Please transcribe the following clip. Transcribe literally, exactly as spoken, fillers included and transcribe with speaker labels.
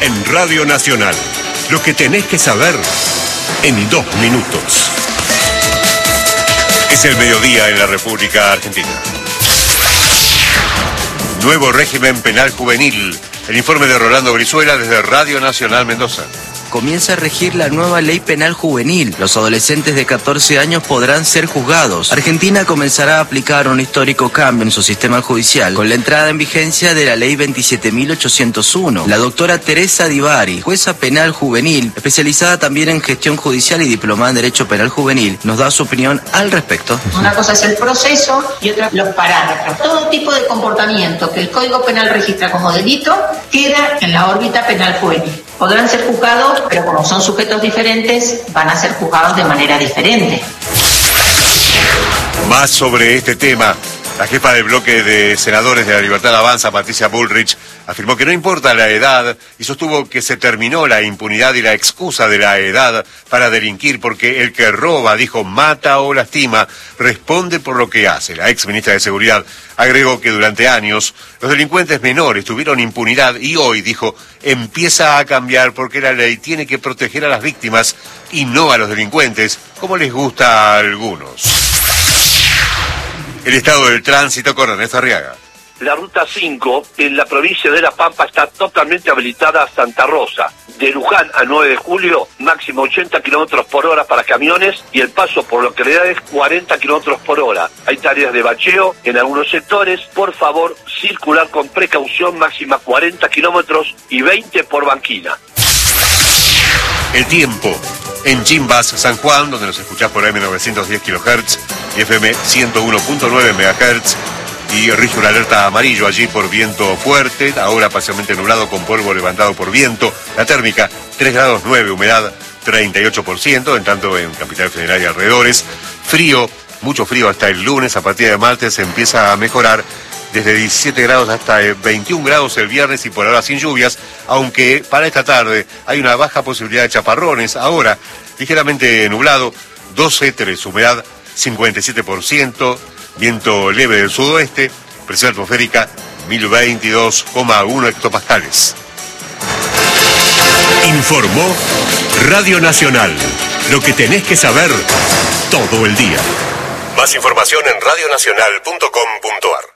Speaker 1: en Radio Nacional. Lo que tenés que saber en dos minutos. Es el mediodía en la República Argentina. Nuevo régimen penal juvenil. El informe de Rolando Brizuela desde Radio Nacional Mendoza.
Speaker 2: Comienza a regir la nueva ley penal juvenil. Los adolescentes de catorce años podrán ser juzgados. Argentina comenzará a aplicar un histórico cambio en su sistema judicial con la entrada en vigencia de la ley veintisiete mil ochocientos uno. La doctora Teresa Divari, jueza penal juvenil, especializada también en gestión judicial y diplomada en Derecho Penal Juvenil, nos da su opinión al respecto.
Speaker 3: Una cosa es el proceso y otra los parámetros. Todo tipo de comportamiento que el Código Penal registra como delito queda en la órbita penal juvenil. Podrán ser juzgados, pero como son sujetos diferentes, van a ser juzgados de manera diferente.
Speaker 1: Más sobre este tema. La jefa del bloque de senadores de la Libertad Avanza, Patricia Bullrich, afirmó que no importa la edad y sostuvo que se terminó la impunidad y la excusa de la edad para delinquir porque el que roba, dijo, mata o lastima, responde por lo que hace. La ex ministra de Seguridad agregó que durante años los delincuentes menores tuvieron impunidad y hoy, dijo, empieza a cambiar porque la ley tiene que proteger a las víctimas y no a los delincuentes, como les gusta a algunos. El estado del tránsito con Ernesto Arriaga.
Speaker 4: La ruta cinco en la provincia de La Pampa está totalmente habilitada a Santa Rosa. De Luján a nueve de julio, máximo ochenta kilómetros por hora para camiones y el paso por localidades cuarenta kilómetros por hora. Hay tareas de bacheo en algunos sectores. Por favor, circular con precaución, máxima cuarenta kilómetros y veinte por banquina.
Speaker 1: El tiempo. En Chimbas, San Juan, donde nos escuchás por A M novecientos diez kilohertz y F M ciento uno punto nueve megahertz, y rige una alerta amarillo allí por viento fuerte, ahora parcialmente nublado con polvo levantado por viento. La térmica, tres grados nueve, humedad treinta y ocho por ciento, en tanto en Capital Federal y alrededores. Frío, mucho frío hasta el lunes, a partir de martes empieza a mejorar. Desde diecisiete grados hasta veintiún grados el viernes y por ahora sin lluvias, aunque para esta tarde hay una baja posibilidad de chaparrones. Ahora, ligeramente nublado, doce, tres, humedad cincuenta y siete por ciento, viento leve del sudoeste, presión atmosférica mil veintidós coma uno hectopascales. Informó Radio Nacional. Lo que tenés que saber todo el día. Más información en radio nacional punto com punto ar.